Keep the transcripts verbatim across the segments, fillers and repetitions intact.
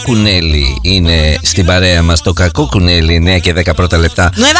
κουνέλι είναι στην παρέα μας. Το κακό κουνέλι, εννιά και δέκα πρώτα λεπτά. Nueva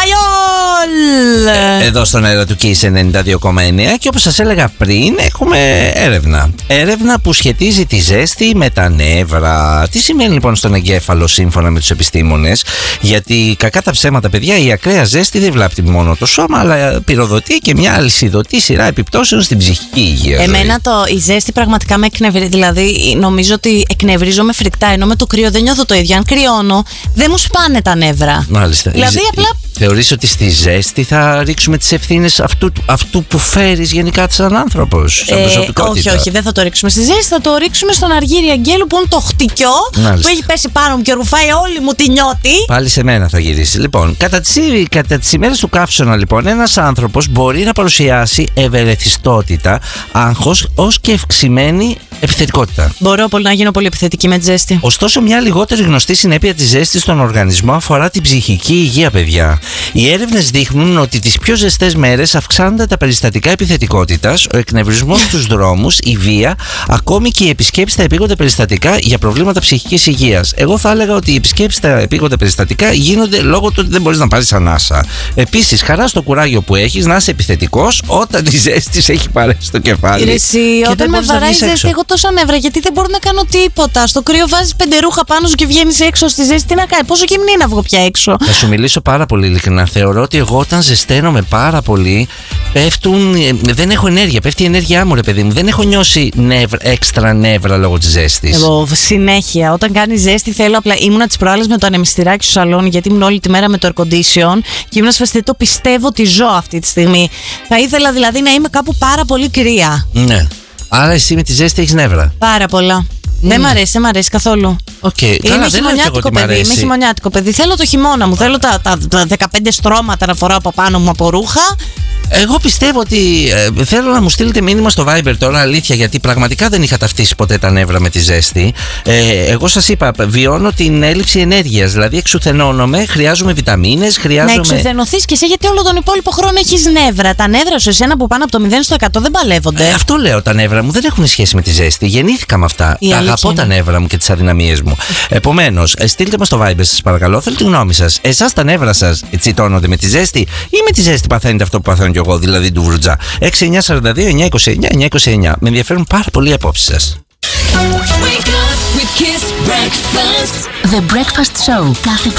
York! Ε, εδώ στον αέρα του Kiss ενενήντα δύο κόμμα εννιά. Και όπως σας έλεγα πριν, έχουμε έρευνα. Έρευνα που σχετίζει τη ζέστη με τα νεύρα. Τι σημαίνει λοιπόν στον εγκέφαλο σύμφωνα με τους επιστήμονες? Γιατί κακά τα ψέματα, παιδιά, η ακραία ζέστη δεν βλάπτει μόνο το σώμα, αλλά πυροδοτεί και μια αλυσιδωτή σειρά επιπτώσεων στην ψυχική υγεία. Εμένα το, η ζέστη πραγματικά με εκνευρίζει. Δηλαδή, νομίζω ότι εκνευρίζομαι φρικτά, ενώ με το κρύο δεν νιώθω το ίδιο. Αν κρυώνω, δεν μου σπάνε τα νεύρα. Μάλιστα. Δηλαδή, η, απλά. Θεωρείς ότι στη ζέστη θα ρίξουμε τις ευθύνες αυτού, αυτού που φέρεις γενικά σαν άνθρωπος, σαν ε, προσωπικότητα? Όχι, όχι, δεν θα το ρίξουμε στη ζέστη, θα το ρίξουμε στον Αργύρι Αγγέλου που είναι το χτυκιό. Μάλιστα. Που έχει πέσει πάνω μου και ρουφάει όλη μου τη νιώτη. Πάλι σε μένα θα γυρίσει. Λοιπόν, κατά τις, κατά τις ημέρες του καύσωνα, λοιπόν, ένας άνθρωπος μπορεί να παρουσιάσει ευερεθιστότητα, άγχος, ως και ευξημένη επιθετικότητα. Μπορώ πολύ να γίνω πολύ επιθετική με τη ζέστη. Ωστόσο, μια λιγότερη γνωστή συνέπεια της ζέστης στον οργανισμό αφορά την ψυχική υγεία, παιδιά. Οι έρευνες δείχνουν ότι τις πιο ζεστές μέρες αυξάνονται τα περιστατικά επιθετικότητας, ο εκνευρισμός στους δρόμους, η βία, ακόμη και οι επισκέψεις στα επίγοντα περιστατικά για προβλήματα ψυχικής υγείας. Εγώ θα έλεγα ότι οι επισκέψεις στα επίγοντα περιστατικά γίνονται λόγω του ότι δεν μπορείς να πάρεις ανάσα. Επίσης, χαρά στο κουράγιο που έχεις να είσαι επιθετικός όταν η ζέστη σε έχει παρέσει στο κεφάλι. Εσύ, όταν με βαράει η ζέστη, έχω τόσα νεύρα γιατί δεν μπορώ να κάνω τίποτα. Στο κρύο βάζεις πέντε ρούχα πάνω σου και βγαίνεις έξω στη ζέστη. Τι να κάνει, πόσο γυμνή να βγω πια έξω. Θα σου μιλήσω πάρα πολύ ειλικρινά. Θεωρώ ότι εγώ όταν ζεσταίνομαι πάρα πολύ, πέφτουν, δεν έχω ενέργεια. Πέφτει η ενέργειά μου, ρε παιδί μου. Δεν έχω νιώσει νεύρ, έξτρα νεύρα λόγω της ζέστης. Εγώ συνέχεια, όταν κάνει ζέστη, θέλω απλά. Ήμουνα τις προάλλες με το ανεμιστηράκι στο σαλόνι, γιατί ήμουν όλη τη μέρα με το air condition και ήμουν σφαστή. Το πιστεύω ότι ζω αυτή τη στιγμή. Θα ήθελα δηλαδή να είμαι κάπου πάρα πολύ κρύα. Ναι. Άρα εσύ με τη ζέστη έχεις νεύρα. Πάρα πολλά. Mm. Δεν μ' αρέσει, δεν μ' αρέσει καθόλου. Okay. Είμαι Καλά, χειμωνιάτικο παιδί. Είμαι χειμωνιάτικο παιδί. Θέλω το χειμώνα μου. Θέλω τα, τα, τα δεκαπέντε στρώματα να φοράω από πάνω μου από ρούχα. Εγώ πιστεύω ότι ε, θέλω να μου στείλετε μήνυμα στο Viber τώρα, αλήθεια, γιατί πραγματικά δεν είχα ταυτίσει ποτέ τα νεύρα με τη ζέστη. Ε, εγώ σας είπα, βιώνω την έλλειψη ενέργειας. Δηλαδή, εξουθενώνομαι, χρειάζομαι βιταμίνες, χρειάζομαι. Να εξουθενωθείς και εσύ, γιατί όλο τον υπόλοιπο χρόνο έχεις νεύρα. Τα νεύρα σου, εσένα που πάνε από το μηδέν στο εκατό, δεν παλεύονται. Ε, αυτό λέω, τα νεύρα μου δεν έχουν σχέση με τη ζέστη. Γεννήθηκα με αυτά. Τα αγαπώ είναι. Τα νεύρα μου και τις αδυναμίες μου. Επομένως, στείλτε μας στο Viber, σας παρακαλώ, θέλω τη γνώμη σας. Εσάς τα νεύρα σας τσιτώνονται με τη ζέστη ή με τη ζέστη παθαίνετε αυτό που παθαίνω κι εγώ, δηλαδή του βρουτζά? έξι εννιά σαράντα δύο εννιά είκοσι εννιά εννιά είκοσι εννιά. Με ενδιαφέρουν πάρα πολύ οι απόψεις σας. The Breakfast Show. Κάθε